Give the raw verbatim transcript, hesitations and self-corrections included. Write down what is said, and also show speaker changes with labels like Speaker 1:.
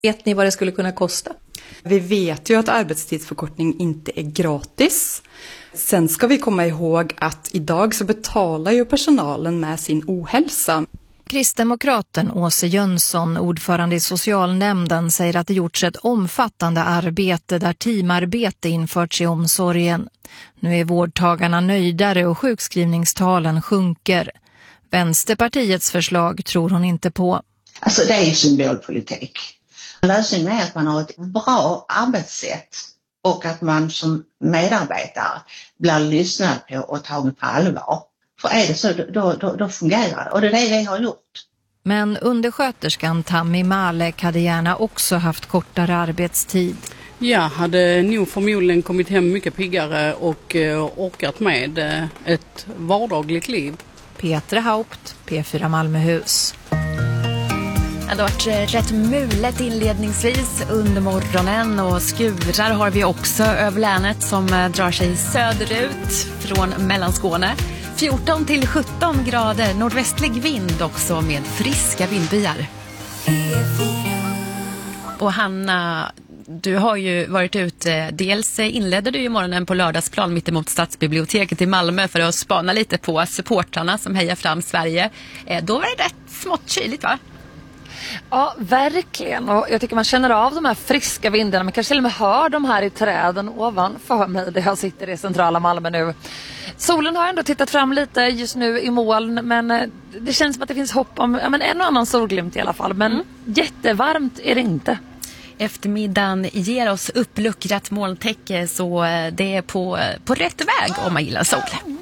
Speaker 1: Vet ni vad det skulle kunna kosta?
Speaker 2: Vi vet ju att arbetstidsförkortning inte är gratis. Sen ska vi komma ihåg att idag så betalar ju personalen med sin ohälsa.
Speaker 3: Kristdemokraten Åse Jönsson, ordförande i socialnämnden, säger att det gjorts ett omfattande arbete där teamarbete införts i omsorgen. Nu är vårdtagarna nöjdare och sjukskrivningstalen sjunker. Vänsterpartiets förslag tror hon inte på.
Speaker 4: Alltså det är ju symbolpolitik. Lösningen är att man har ett bra arbetssätt och att man som medarbetare blir lyssnad på och tagen på allvar. För är det så, då, då, då fungerar det. Och det är det vi har gjort.
Speaker 3: Men undersköterskan Tammy Malek hade gärna också haft kortare arbetstid.
Speaker 5: Ja, hade nog förmodligen kommit hem mycket piggare och eh, orkat med eh, ett vardagligt liv.
Speaker 3: Petra Haupt, P fyra Malmöhus.
Speaker 6: Det har varit rätt mulet inledningsvis under morgonen och skurar har vi också över länet som drar sig söderut från Mellanskåne. fjorton till sjutton grader, nordvästlig vind också med friska vindbyar. Och Hanna, du har ju varit ute, dels inledde du ju morgonen på Lördagsplan mitt emot Stadsbiblioteket i Malmö för att spana lite på supportrarna som hejar fram Sverige. Då var det rätt smått kyligt, va?
Speaker 7: Ja, verkligen. Och jag tycker man känner av de här friska vindarna. Man kanske till och med hör de här i träden ovanför mig där jag sitter i centrala Malmö nu. Solen har ändå tittat fram lite just nu i moln, men det känns som att det finns hopp om ja, men en och annan solglimt i alla fall. Men mm. jättevarmt är det inte.
Speaker 6: Eftermiddagen ger oss uppluckrat molntäcke så det är på, på rätt väg om man gillar sol.